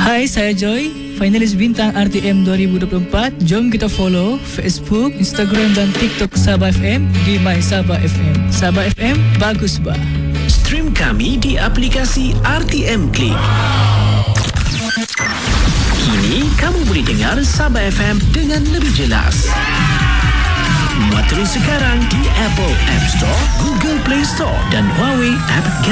Hai, saya Joy, finalis bintang RTM 2024. Jom kita follow Facebook, Instagram dan TikTok Sabah FM di My Sabah FM. Sabah FM, bagus bah. Stream kami di aplikasi RTM Klik. Kini kamu boleh dengar Sabah FM dengan lebih jelas. Muat terus sekarang di Apple App Store, Google Play Store dan Huawei App